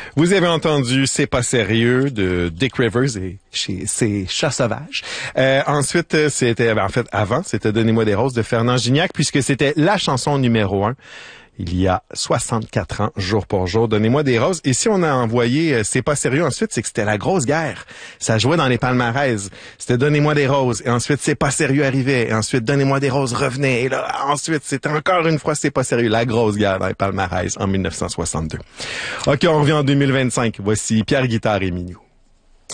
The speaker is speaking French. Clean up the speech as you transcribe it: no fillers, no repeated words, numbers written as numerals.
Vous avez entendu C'est pas sérieux de Dick Rivers et ses chats sauvages. Ensuite, c'était Donnez-moi des roses de Fernand Gignac, puisque c'était la chanson numéro 1. Il y a 64 ans, jour pour jour. Donnez-moi des roses. Et si on a envoyé C'est pas sérieux ensuite, c'est que c'était la grosse guerre. Ça jouait dans les palmarès. C'était Donnez-moi des roses. Et ensuite, C'est pas sérieux arrivait. Et ensuite, Donnez-moi des roses revenait. Et là, ensuite, c'était encore une fois C'est pas sérieux. La grosse guerre dans les palmarès en 1962. OK, on revient en 2025. Voici Pierre Guitare et Minou.